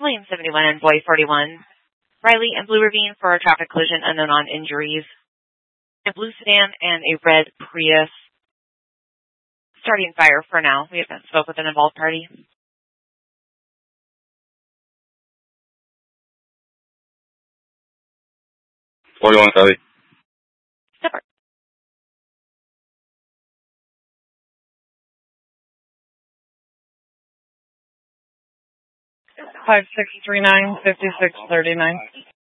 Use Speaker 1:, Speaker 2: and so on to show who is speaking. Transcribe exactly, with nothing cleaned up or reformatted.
Speaker 1: William seventy-one and Boy forty-one. Riley and Blue Ravine for a traffic collision, unknown on injuries. A blue sedan and a red Prius. Starting fire for now. We haven't spoke with an involved party.
Speaker 2: forty-one, Kelly.
Speaker 1: Separate.
Speaker 3: Five six three nine fifty six thirty nine.